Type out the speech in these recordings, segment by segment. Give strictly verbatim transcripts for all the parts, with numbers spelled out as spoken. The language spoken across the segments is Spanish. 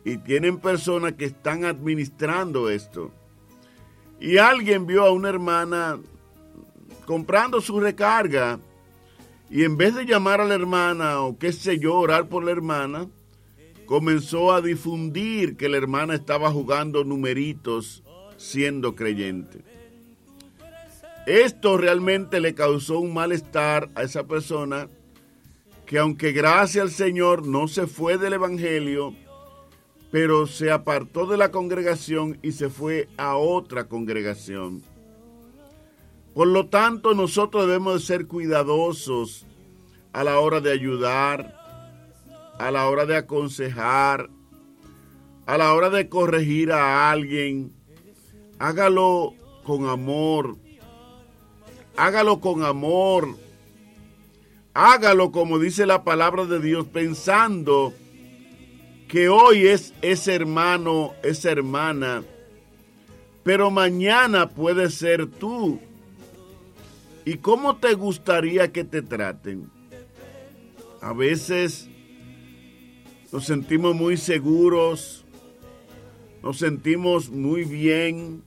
y tienen personas que están administrando esto. Y alguien vio a una hermana comprando su recarga y en vez de llamar a la hermana o qué sé yo, orar por la hermana, comenzó a difundir que la hermana estaba jugando numeritos siendo creyente. Esto realmente le causó un malestar a esa persona que, aunque gracias al Señor no se fue del evangelio, pero se apartó de la congregación y se fue a otra congregación. Por lo tanto, nosotros debemos de ser cuidadosos a la hora de ayudar, a la hora de aconsejar, a la hora de corregir a alguien. Hágalo con amor, hágalo con amor, hágalo como dice la palabra de Dios, pensando que hoy es ese hermano, esa hermana, pero mañana puede ser tú. ¿Y cómo te gustaría que te traten? A veces nos sentimos muy seguros, nos sentimos muy bien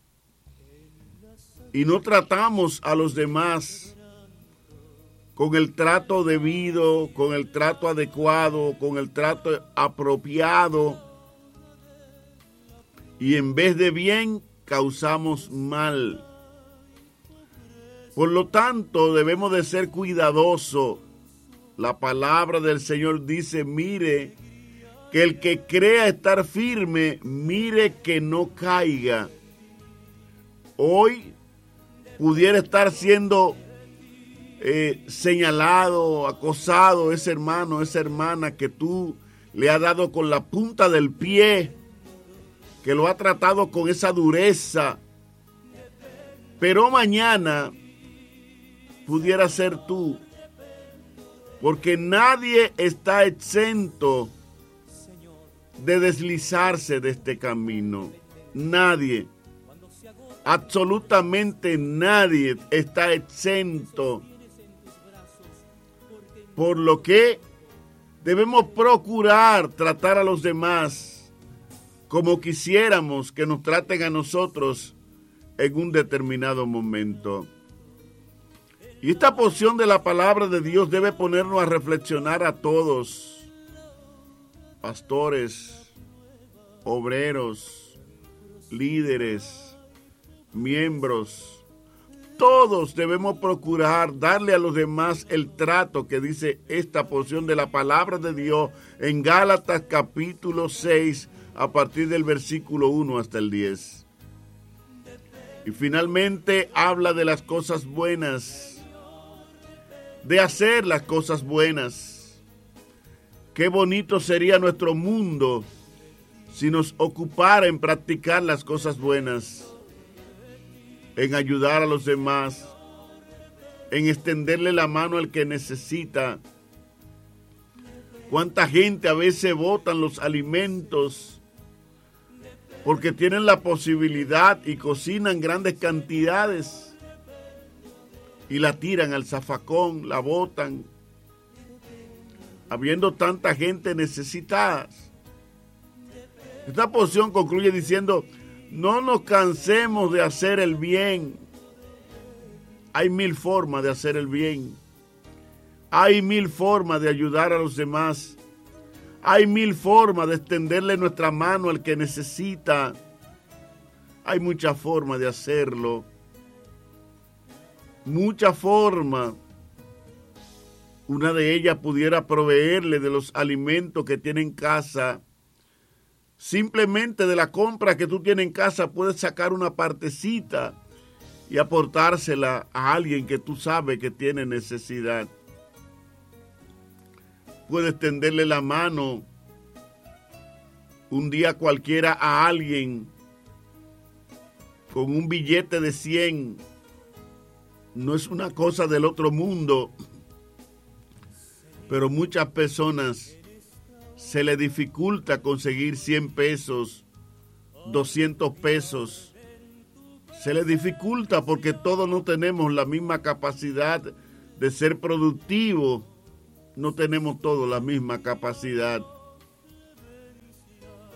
y no tratamos a los demás con el trato debido, con el trato adecuado, con el trato apropiado. Y en vez de bien, causamos mal. Por lo tanto, debemos de ser cuidadosos. La palabra del Señor dice, mire, que el que crea estar firme, mire que no caiga. Hoy pudiera estar siendo eh, señalado, acosado ese hermano, esa hermana que tú le has dado con la punta del pie, que lo ha tratado con esa dureza. Pero mañana pudiera ser tú, porque nadie está exento de deslizarse de este camino. Nadie, absolutamente nadie está exento. Por lo que debemos procurar tratar a los demás como quisiéramos que nos traten a nosotros en un determinado momento. Y esta porción de la palabra de Dios debe ponernos a reflexionar a todos, pastores, obreros, líderes, miembros. Todos debemos procurar darle a los demás el trato que dice esta porción de la palabra de Dios en Gálatas capítulo seis, a partir del versículo uno hasta el diez. Y finalmente habla de las cosas buenas, de hacer las cosas buenas. Qué bonito sería nuestro mundo si nos ocupara en practicar las cosas buenas, en ayudar a los demás, en extenderle la mano al que necesita. Cuánta gente a veces botan los alimentos porque tienen la posibilidad y cocinan grandes cantidades y la tiran al zafacón, la botan, habiendo tanta gente necesitada. Esta porción concluye diciendo, no nos cansemos de hacer el bien. Hay mil formas de hacer el bien. Hay mil formas de ayudar a los demás. Hay mil formas de extenderle nuestra mano al que necesita. Hay muchas formas de hacerlo. Muchas formas. Una de ellas pudiera proveerle de los alimentos que tiene en casa. Simplemente de la compra que tú tienes en casa puedes sacar una partecita y aportársela a alguien que tú sabes que tiene necesidad. Puedes tenderle la mano un día cualquiera a alguien con un billete de cien. No es una cosa del otro mundo, pero muchas personas se les dificulta conseguir cien pesos, doscientos pesos. Se les dificulta porque todos no tenemos la misma capacidad de ser productivos. No tenemos todos la misma capacidad.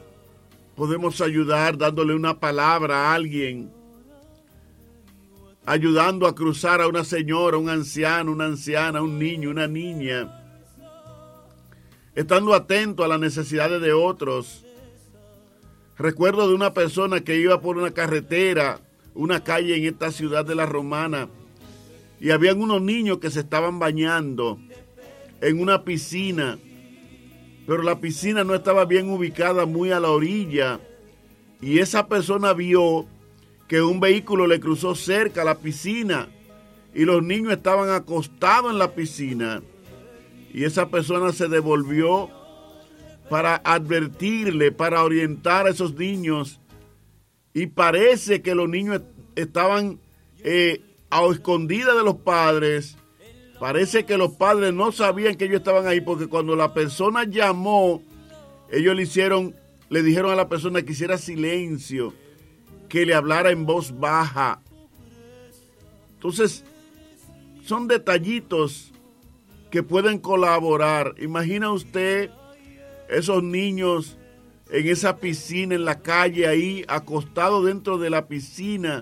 Podemos ayudar dándole una palabra a alguien, ayudando a cruzar a una señora, un anciano, una anciana, un niño, una niña, estando atento a las necesidades de otros. Recuerdo de una persona que iba por una carretera, una calle en esta ciudad de La Romana, y habían unos niños que se estaban bañando en una piscina, pero la piscina no estaba bien ubicada, muy a la orilla, y esa persona vio que un vehículo le cruzó cerca a la piscina y los niños estaban acostados en la piscina, y esa persona se devolvió para advertirle, para orientar a esos niños, y parece que los niños estaban eh, a escondidas de los padres. Parece que los padres no sabían que ellos estaban ahí, porque cuando la persona llamó, ellos le hicieron, le dijeron a la persona que hiciera silencio, que le hablara en voz baja. Entonces, son detallitos que pueden colaborar. Imagina usted esos niños en esa piscina, en la calle, ahí, acostados dentro de la piscina,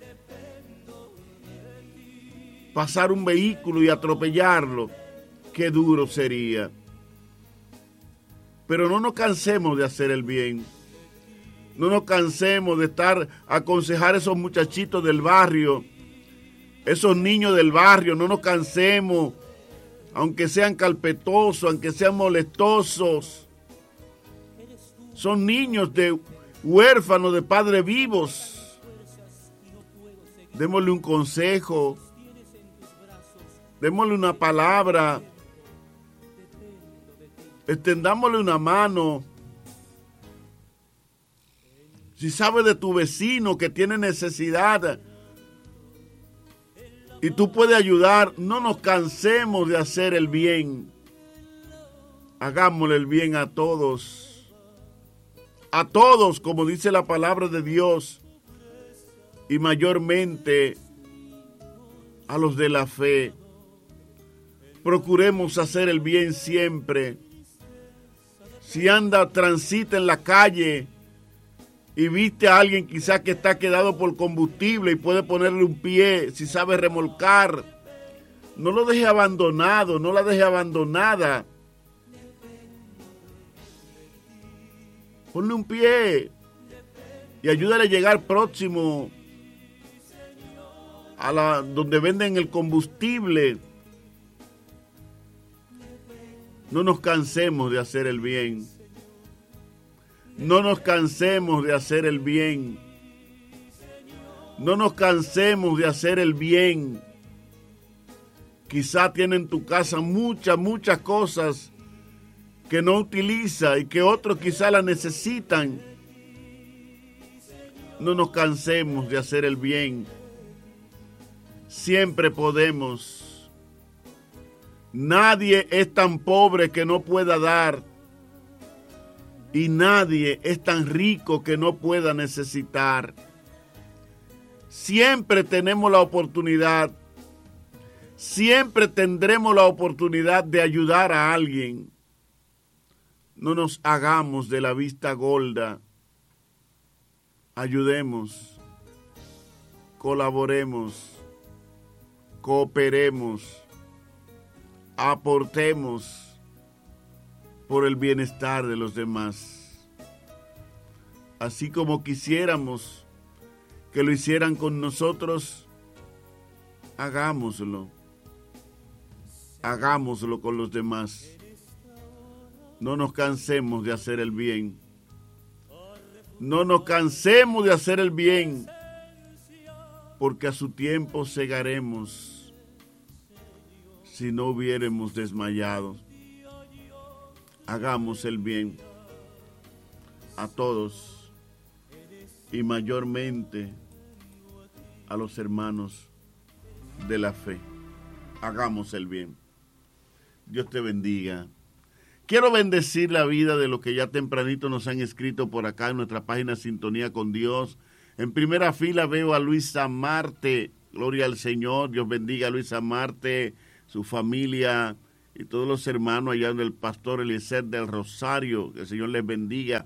pasar un vehículo y atropellarlo. Qué duro sería. Pero no nos cansemos de hacer el bien. No nos cansemos de estar aconsejar a esos muchachitos del barrio, esos niños del barrio. No nos cansemos, aunque sean carpetosos, aunque sean molestosos. Son niños de huérfanos de padres vivos. Démosle un consejo, démosle una palabra, extendámosle una mano. Si sabes de tu vecino que tiene necesidad y tú puedes ayudar, no nos cansemos de hacer el bien. Hagámosle el bien a todos. A todos, como dice la palabra de Dios, y mayormente a los de la fe. Procuremos hacer el bien siempre. Si anda, transita en la calle y viste a alguien quizás que está quedado por combustible y puede ponerle un pie, si sabe remolcar, no lo deje abandonado, no la deje abandonada. Ponle un pie y ayúdale a llegar próximo a la donde venden el combustible. No nos cansemos de hacer el bien. No nos cansemos de hacer el bien. No nos cansemos de hacer el bien. Quizá tiene en tu casa muchas, muchas cosas que no utiliza y que otros quizá la necesitan. No nos cansemos de hacer el bien. Siempre podemos. Nadie es tan pobre que no pueda dar, y nadie es tan rico que no pueda necesitar. Siempre tenemos la oportunidad, siempre tendremos la oportunidad de ayudar a alguien. No nos hagamos de la vista gorda. Ayudemos, colaboremos, cooperemos, aportemos por el bienestar de los demás. Así como quisiéramos que lo hicieran con nosotros, hagámoslo. Hagámoslo con los demás. No nos cansemos de hacer el bien. No nos cansemos de hacer el bien, porque a su tiempo segaremos si no hubiéramos desmayado. Hagamos el bien a todos y mayormente a los hermanos de la fe. Hagamos el bien. Dios te bendiga. Quiero bendecir la vida de los que ya tempranito nos han escrito por acá en nuestra página Sintonía con Dios. En primera fila veo a Luisa Marte. Gloria al Señor. Dios bendiga a Luisa Marte, su familia y todos los hermanos allá del pastor Eliezer del Rosario. Que el Señor les bendiga.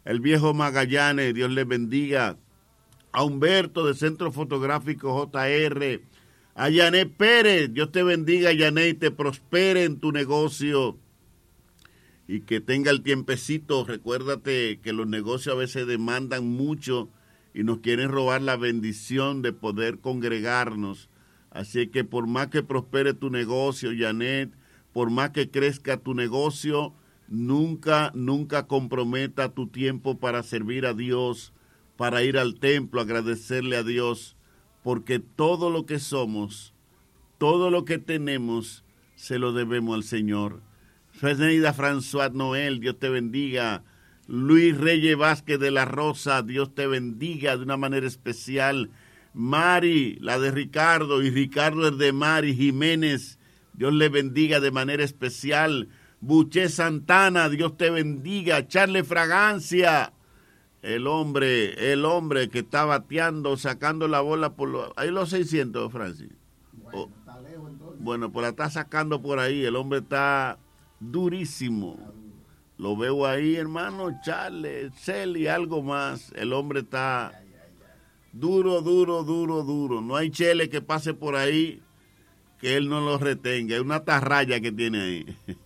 el viejo Magallanes, Dios le bendiga, a Humberto de Centro Fotográfico J R, a Yanet Pérez, Dios te bendiga, Yanet, y te prospere en tu negocio y que tenga el tiempecito. Recuérdate que los negocios a veces demandan mucho y nos quieren robar la bendición de poder congregarnos. Así que por más que prospere tu negocio, Yanet, por más que crezca tu negocio, nunca, nunca comprometa tu tiempo para servir a Dios, para ir al templo, agradecerle a Dios, porque todo lo que somos, todo lo que tenemos, se lo debemos al Señor. Feneida François Noel, Dios te bendiga. Luis Reyes Vázquez de la Rosa, Dios te bendiga de una manera especial. Mari, la de Ricardo, y Ricardo es de Mari Jiménez, Dios le bendiga de manera especial. Buché Santana, Dios te bendiga. Charles Fragancia, el hombre, el hombre que está bateando, sacando la bola por los, ahí los seiscientos, Francis. Bueno, oh, está lejos entonces. Bueno, pues la está sacando por ahí, el hombre está durísimo. Lo veo ahí, hermano. Charles, Celi, algo más. El hombre está duro, duro, duro, duro. No hay chele que pase por ahí que él no lo retenga. Es una tarraya que tiene ahí.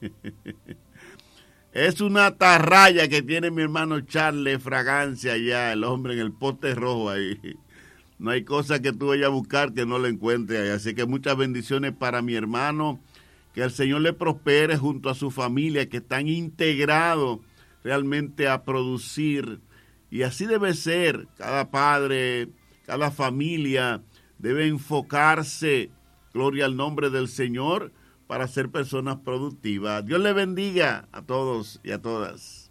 Es una tarraya que tiene mi hermano Charles Fragancia allá, el hombre en el poste rojo ahí. No hay cosa que tú vayas a buscar que no lo encuentres ahí. Así que muchas bendiciones para mi hermano. Que el Señor le prospere junto a su familia, que están integrados realmente a producir. Y así debe ser. Cada padre, cada familia debe enfocarse, gloria al nombre del Señor, para ser personas productivas. Dios le bendiga a todos y a todas.